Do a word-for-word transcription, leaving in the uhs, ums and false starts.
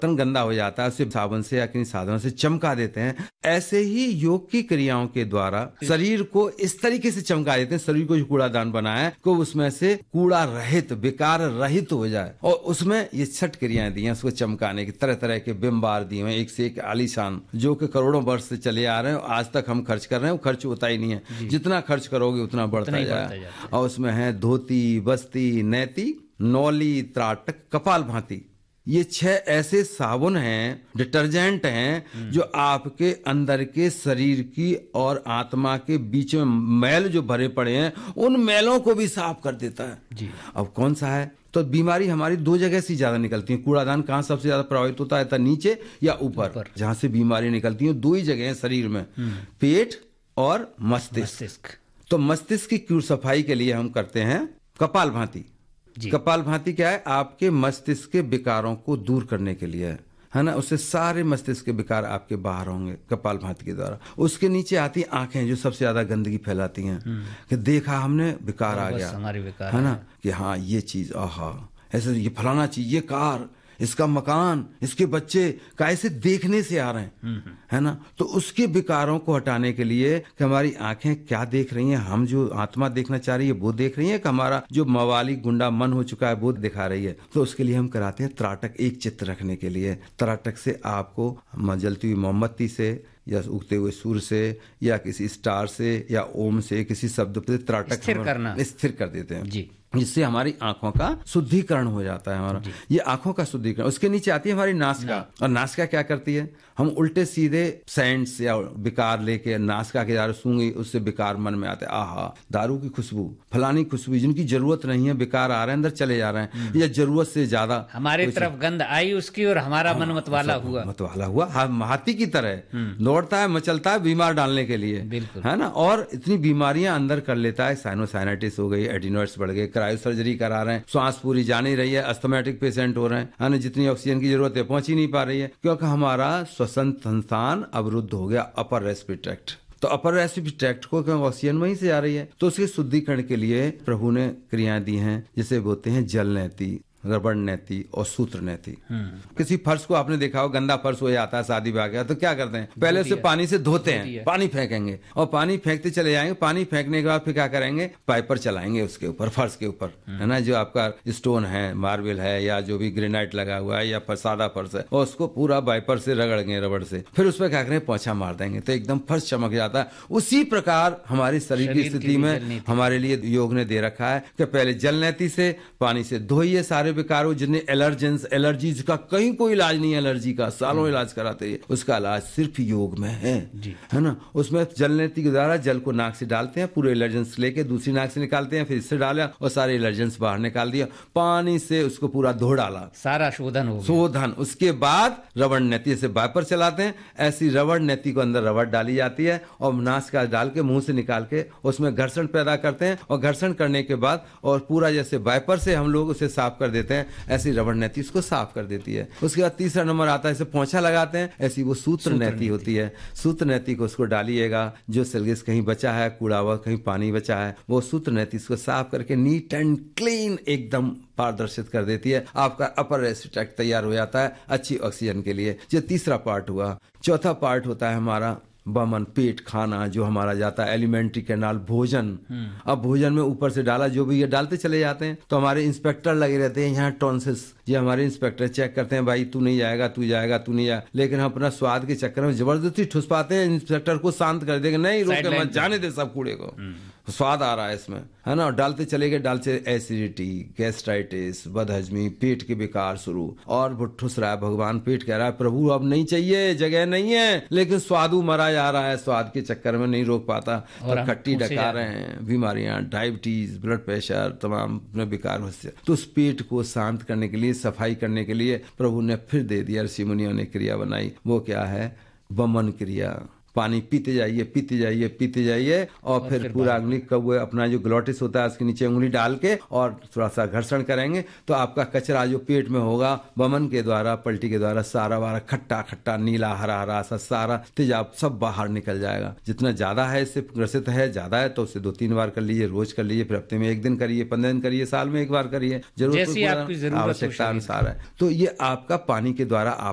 बर्तन गंदा हो जाता है उसे साबुन से या किसी साधनों से चमका देते हैं, ऐसे ही योग की क्रियाओं के द्वारा शरीर को इस तरीके से चमका देते हैं, शरीर को जो कूड़ादान बना है को उसमें से कूड़ा रहित, विकार रहित हो जाए। और उसमें ये छठ क्रियाएं दी हैं उसको चमकाने की, तरह तरह के बिंबार दिए हैं, एक से एक आलीशान, जो कि करोड़ों वर्ष से चले आ रहे हैं, आज तक हम खर्च कर रहे हैं, वो खर्च होता ही नहीं है, जितना खर्च करोगे उतना बढ़ता जाए। और उसमें है धोती, बस्ती, नैती, नौली, त्राटक, कपाल भाती, ये छह ऐसे साबुन हैं, डिटर्जेंट हैं, जो आपके अंदर के शरीर की और आत्मा के बीच में मैल जो भरे पड़े हैं उन मैलों को भी साफ कर देता है जी। अब कौन सा है? तो बीमारी हमारी दो जगह से ज्यादा निकलती है। कूड़ादान कहाँ सबसे ज्यादा प्रभावित होता है? नीचे या ऊपर? जहां से बीमारी निकलती है दो ही जगह है शरीर में, पेट और मस्तिष्क। तो मस्तिष्क की क्यूर सफाई के लिए हम करते हैं कपाल भाती। कपाल भाती क्या है? आपके मस्तिष्क के विकारों को दूर करने के लिए है ना, उससे सारे मस्तिष्क के विकार आपके बाहर होंगे कपाल भाती के द्वारा। उसके नीचे आती आंखें जो सबसे ज्यादा गंदगी फैलाती हैं, कि देखा हमने विकार आ गया है ना, कि हाँ ये चीज, आहा ऐसे ये फलाना चीज, ये कार, इसका मकान, इसके बच्चे कैसे देखने से आ रहे हैं, है ना। तो उसके विकारों को हटाने के लिए कि हमारी आंखें क्या देख रही हैं, हम जो आत्मा देखना चाह रही है वो देख रही है, कि हमारा जो मवाली गुंडा मन हो चुका है वो दिखा रही है। तो उसके लिए हम कराते हैं त्राटक, एक चित्त रखने के लिए। त्राटक से आपको जलती हुई मोमबत्ती से या उगते हुए सूर्य से या किसी स्टार से या ओम से किसी शब्द पे त्राटक स्थिर करना, स्थिर कर देते हैं जी, जिससे हमारी आंखों का शुद्धिकरण हो जाता है हमारा। ये आंखों का शुद्धिकरण। उसके नीचे आती है हमारी नासिका, और नासिका क्या करती है? हम उल्टे सीधे सेंट्स या विकार लेके नासिका के द्वारा सूंघी, उससे विकार मन में आते हैं, आहा दारू की खुशबू, फलानी खुशबू, जिनकी जरूरत नहीं है, विकार आ रहे हैं अंदर चले जा रहे हैं, या जरूरत से ज्यादा हमारी तरफ गंध आई उसकी और हमारा मन मतवाला हुआ मतवाला हुआ हाथी की तरह दौड़ता है, मचलता है बीमार डालने के लिए, है ना। और इतनी बीमारियां अंदर कर लेता है, साइनोसाइनाइटिस हो गई, एडिनोइड्स बढ़ गए, क्रायो सर्जरी करा रहे हैं, श्वास पूरी जा नहीं रही है, अस्थमैटिक पेशेंट हो रहे हैं, है ना, जितनी ऑक्सीजन की जरूरत है पहुंच ही नहीं पा रही है, क्योंकि हमारा श्वसन संस्थान अवरुद्ध हो गया, अपर रेस्पिरेटरी ट्रैक्ट। तो अपर रेस्पिरेटरी ट्रैक्ट को क्यों ऑक्सीजन वहीं से आ रही है, तो उसके शुद्धिकरण के लिए प्रभु ने क्रियाएं दी हैं, जिसे बोलते हैं जल नैती, रबड़ नैती और सूत्र नैती। किसी फर्श को आपने देखा हो, गंदा फर्श हो जाता है शादी ब्याह का, तो क्या करते हैं? पहले उसे पानी से धोते हैं, पानी फेंकेंगे और पानी फेंकते चले जाएंगे। पानी फेंकने के बाद फिर क्या करेंगे? पाइपर चलाएंगे उसके ऊपर, फर्श के ऊपर, है ना, जो आपका स्टोन है, मार्बल है, या जो भी ग्रेनाइट लगा हुआ है, या सादा फर्श है, और उसको पूरा वाइपर से रगड़ेंगे, रबड़ से, फिर उस पर क्या करेंगे? पोंछा मार देंगे, तो एकदम फर्श चमक जाता है। उसी प्रकार हमारी शरीर की स्थिति में हमारे लिए योग ने दे रखा है कि पहले जल नैती से पानी से धोइए सारे विकार हो, जिन्हें एलर्जेंस, एलर्जीज का कहीं कोई इलाज नहीं है, एलर्जी का सालों इलाज कराते हैं, उसका इलाज सिर्फ योग में है, है ना। उसमें जल नैती के द्वारा जल को नाक से डालते हैं, पूरे एलर्जेंस लेके दूसरी नाक से निकालते हैं, फिर इससे डाला और सारे एलर्जेंस बाहर निकाल दिया, पानी से उसको पूरा धो डाला, सारा शोधन हो गया। शोधन। उसके बाद रबड़ नैती से वाइपर चलाते हैं, ऐसी रबड़ नैती को अंदर रबड़ डाली जाती है और नासिका डाल के मुंह से निकाल के उसमें घर्षण पैदा करते हैं, और घर्षण करने के बाद और पूरा जैसे वाइपर से हम लोग उसे साफ कर देते हैं, ऐसी रबड़ नैती उसको साफ कर देती है। उसके बाद तीसरा नंबर आता है, इसे पोंछा लगाते हैं, ऐसी वो सूत्र नैती होती है। सूत्र नैती को उसको डालिएगा, जो सिलगिस कहीं बचा है, कूड़ा हुआ कहीं पानी बचा है, वो सूत्र नैती इसको साफ करके नीट एंड क्लीन एकदम पारदर्शित कर देती है। आपका अपर रेस्पिरेटरी ट्रैक्ट तैयार हो जाता है अच्छी ऑक्सीजन के लिए। ये तीसरा पार्ट हुआ। चौथा पार्ट होता है हमारा बमन, पेट, खाना जो हमारा जाता है, एलिमेंट्री कैनाल, भोजन। अब भोजन में ऊपर से डाला जो भी ये डालते चले जाते हैं, तो हमारे इंस्पेक्टर लगे रहते हैं यहाँ, टॉन्सिस, ये हमारे इंस्पेक्टर चेक करते हैं, भाई तू नहीं जाएगा, तू जाएगा, तू नहीं जाएगा, लेकिन हम अपना स्वाद के चक्कर में जबरदस्ती ठुस पाते हैं, इंस्पेक्टर को शांत कर देंगे, नहीं रोके मत, जाने दे सब कूड़े को, स्वाद आ रहा है इसमें, है ना। और डालते चले गए, डालते एसिडिटी, गैस्ट्राइटिस, बदहजमी, पेट के विकार शुरू, और वो ठुस रहा है। भगवान पेट कह रहा है प्रभु अब नहीं चाहिए, जगह नहीं है, लेकिन स्वादु मरा जा रहा है, स्वाद के चक्कर में नहीं रोक पाता, और खट्टी डका रहे हैं, बीमारियां, डायबिटीज, ब्लड प्रेशर, तमाम विकार होते। तो उस पेट को शांत करने के लिए, सफाई करने के लिए प्रभु ने फिर दे दिया, ऋषि मुनियों ने क्रिया बनाई। वो क्या है? वमन क्रिया। पानी पीते जाइए, पीते जाइए, पीते जाइए, और, और फिर, फिर पूरा उंगली का वो अपना जो ग्लोटिस होता है उसके नीचे उंगली डाल के और थोड़ा सा घर्षण करेंगे, तो आपका कचरा जो पेट में होगा वमन के द्वारा, पलटी के द्वारा, सारा वारा खट्टा खट्टा, नीला, हरा हरा सा सारा तेजाब सब बाहर निकल जाएगा। जितना ज्यादा है इससे ग्रसित है, ज्यादा है तो उसे दो तीन बार कर लीजिए, रोज कर लीजिए, फिर हफ्ते में एक दिन करिए, पंद्रह दिन करिए, साल में एक बार करिए, जरूरत आवश्यकता अनुसार है। तो ये आपका पानी के द्वारा आप